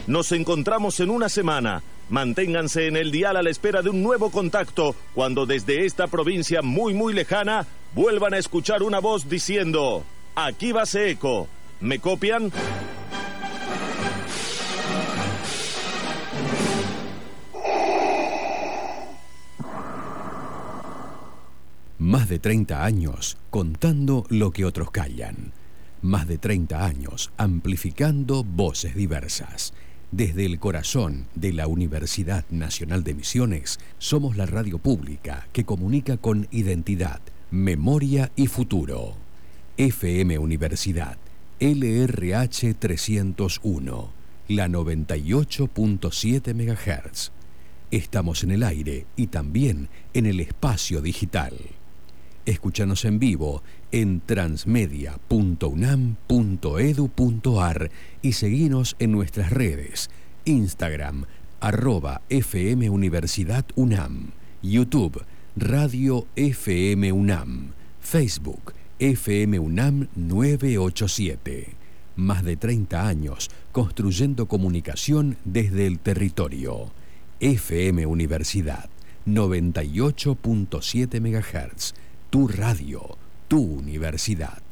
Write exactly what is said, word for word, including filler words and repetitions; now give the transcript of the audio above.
Nos encontramos en una semana. Manténganse en el dial a la espera de un nuevo contacto cuando desde esta provincia muy muy lejana vuelvan a escuchar una voz diciendo: aquí va Seco. ¿Me copian? Más de treinta años contando lo que otros callan. Más de treinta años amplificando voces diversas. Desde el corazón de la Universidad Nacional de Misiones, somos la radio pública que comunica con identidad, memoria y futuro. F M Universidad, L R H trescientos uno, la noventa y ocho punto siete megahertz. Estamos en el aire y también en el espacio digital. Escúchanos en vivo en transmedia punto unam punto edu punto ar y seguinos en nuestras redes: Instagram, arroba F M Universidad UNAM, YouTube, Radio F M UNAM, Facebook, F M UNAM novecientos ochenta y siete. Más de treinta años construyendo comunicación desde el territorio. F M Universidad, noventa y ocho punto siete megahertz. Tu radio, tu universidad.